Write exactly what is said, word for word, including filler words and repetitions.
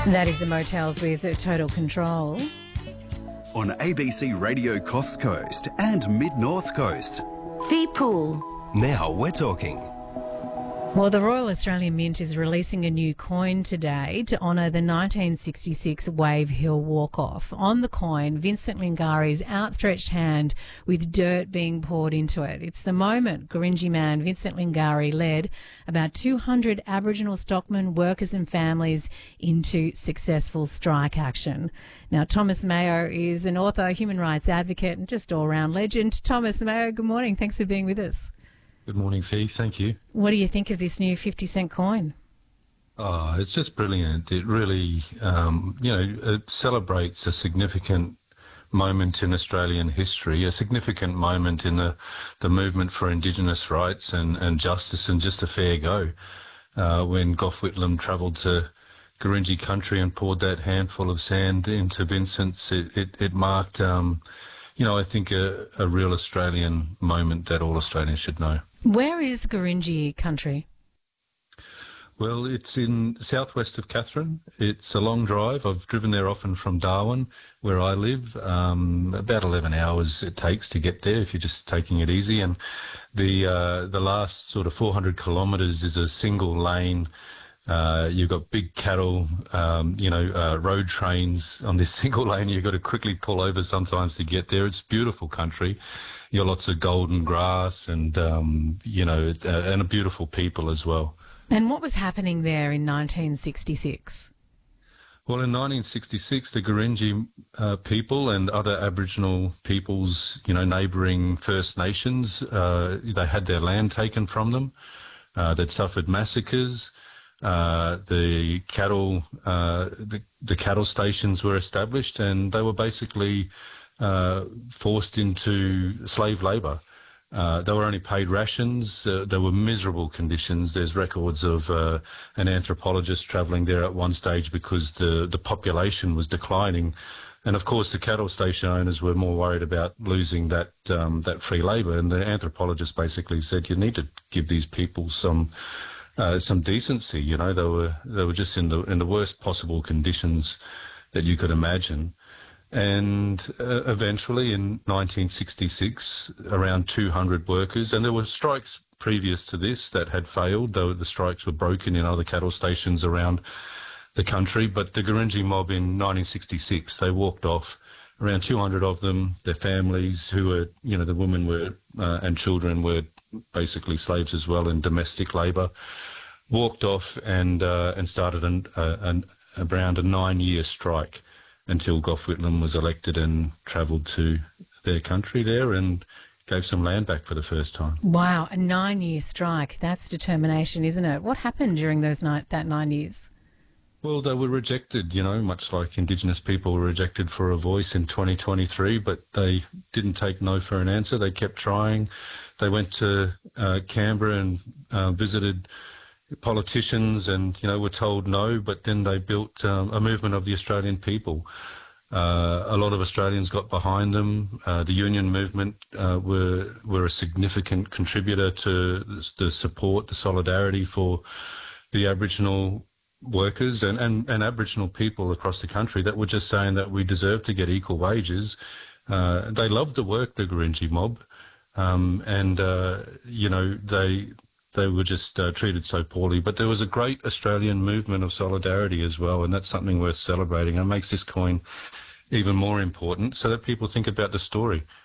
That is the Motels with Total Control. On A B C Radio Coast Coast and Mid-North Coast. Fee Pool. Now we're talking. Well, the Royal Australian Mint is releasing a new coin today to honour the nineteen sixty-six Wave Hill Walk-Off. On the coin, Vincent Lingari's outstretched hand with dirt being poured into it. It's the moment Gurindji man Vincent Lingari led about two hundred Aboriginal stockmen, workers and families into successful strike action. Now, Thomas Mayo is an author, human rights advocate and just all-round legend. Thomas Mayo, good morning. Thanks for being with us. Good morning, Fee. Thank you. What do you think of this new fifty cent coin? Oh, it's just brilliant. It really, um, you know, it celebrates a significant moment in Australian history, a significant moment in the, the movement for Indigenous rights and, and justice and just a fair go. Uh, when Gough Whitlam travelled to Gurindji country and poured that handful of sand into Vincent's, it, it, it marked, um, you know, I think a, a real Australian moment that all Australians should know. Where is Gurindji country? Well, it's in southwest of Katherine. It's a long drive. I've driven there often from Darwin, where I live. Um, about eleven hours it takes to get there if you're just taking it easy. And the uh, the last sort of four hundred kilometres is a single lane. Uh, you've got big cattle, um, you know, uh, road trains on this single lane. You've got to quickly pull over sometimes to get there. It's beautiful country. You got lots of golden grass and, um, you know, uh, and a beautiful people as well. And what was happening there in nineteen sixty-six? Well, in nineteen sixty-six, the Gurindji uh, people and other Aboriginal peoples, you know, neighbouring First Nations, uh, they had their land taken from them. Uh, they'd suffered massacres. Uh, the cattle, uh, the, the cattle stations were established, and they were basically uh, forced into slave labour. Uh, they were only paid rations. Uh, there were miserable conditions. There's records of uh, an anthropologist travelling there at one stage because the, the population was declining. And of course, the cattle station owners were more worried about losing that um, that free labour. And the anthropologist basically said, you need to give these people some uh, some decency. You know, they were they were just in the in the worst possible conditions that you could imagine. And uh, eventually in nineteen sixty-six, around two hundred workers, and there were strikes previous to this that had failed, though the strikes were broken in other cattle stations around the country. But the Gurindji mob in nineteen sixty-six, they walked off, around two hundred of them, their families, who were, you know, the women were uh, and children were basically slaves as well in domestic labour, walked off and uh, and started an, uh, an, around a nine-year strike until Gough Whitlam was elected and travelled to their country there and gave some land back for the first time. Wow, a nine-year strike. That's determination, isn't it? What happened during those ni- that nine years? Well, they were rejected, you know, much like Indigenous people were rejected for a voice in twenty twenty-three, but they didn't take no for an answer. They kept trying. They went to uh, Canberra and uh, visited politicians and, you know, were told no, but then they built um, a movement of the Australian people. Uh, a lot of Australians got behind them. Uh, the union movement uh, were were a significant contributor to the support, the solidarity for the Aboriginal workers and, and, and Aboriginal people across the country that were just saying that we deserve to get equal wages. Uh, they loved the work, the Gurindji mob, um, and, uh, you know, they... They were just uh, treated so poorly. But there was a great Australian movement of solidarity as well, and that's something worth celebrating. And it makes this coin even more important so that people think about the story.